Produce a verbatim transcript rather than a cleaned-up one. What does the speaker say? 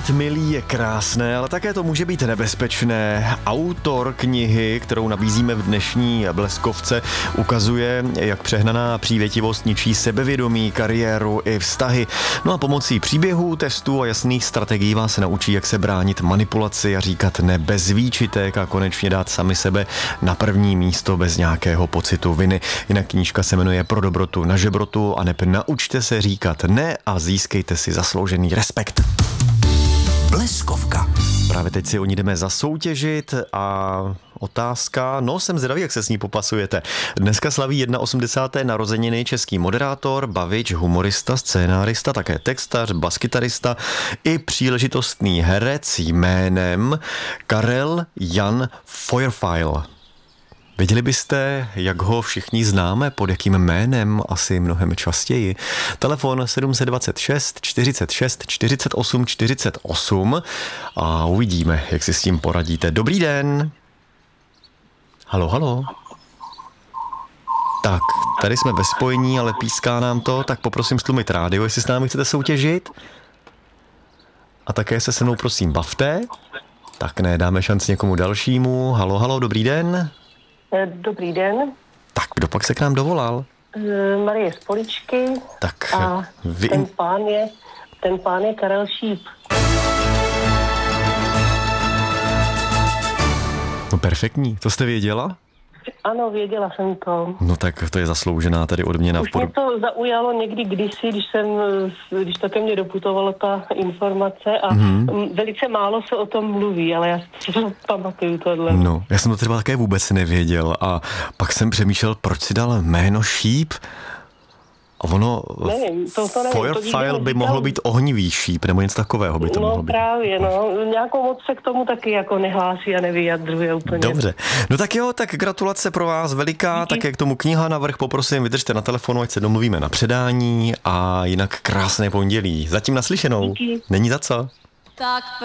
Být milý je krásné, ale také to může být nebezpečné. Autor knihy, kterou nabízíme v dnešní Bleskovce, ukazuje, jak přehnaná přívětivost ničí sebevědomí, kariéru i vztahy. No a pomocí příběhů, testů a jasných strategií vás se naučí, jak se bránit manipulaci a říkat ne bez výčitek a konečně dát sami sebe na první místo bez nějakého pocitu viny. Jinak knížka se jmenuje Pro dobrotu na žebrotu a neb naučte se říkat ne a získejte si zasloužený respekt. Bleskovka. Právě teď si o ní jdeme zasoutěžit a otázka, no jsem zvědavý, jak se s ní popasujete. Dneska slaví osmdesát jedna narozeniny český moderátor, bavič, humorista, scénárista, také textař, baskytarista i příležitostný herec jménem Karel Jan Feuerfeil. Věděli byste, jak ho všichni známe, pod jakým jménem, asi mnohem častěji. Telefon sedm set dvacet šest čtyřicet šest čtyřicet osm čtyřicet osm a uvidíme, jak si s tím poradíte. Dobrý den. Halo, halo. Tak, tady jsme ve spojení, ale píská nám to, tak poprosím stlumit rádio, jestli s námi chcete soutěžit. A také se se mnou prosím bavte. Tak ne, dáme šanci někomu dalšímu. Halo, halo, dobrý den. Dobrý den. Tak, kdo pak se k nám dovolal? Marie z Poličky. Tak a vy... ten pán je, ten pán je Karel Šíp. No perfektní, to jste věděla? Ano, věděla jsem to. No tak to je zasloužená tady odměna. Už v pod... mě to zaujalo někdy kdysi, když jsem, když to ke mně doputovala ta informace a mm-hmm. velice málo se o tom mluví, ale já si to pamatuju tohle. No, já jsem to třeba také vůbec nevěděl a pak jsem přemýšlel, proč si dal jméno Šíp. A ono, nevím, to, to nevím, Feuerfeil by mohlo být ohnivý šíp, nebo něco takového by to no, mohlo být. No právě, no. Nějakou moc se k tomu taky jako nehlásí a nevyjadřuje úplně. Dobře. No tak jo, tak gratulace pro vás veliká, díky. Tak jak tomu kniha navrch, poprosím, vydržte na telefonu, ať se domluvíme na předání a jinak krásné pondělí. Zatím naslyšenou. Díky. Není za co. Tak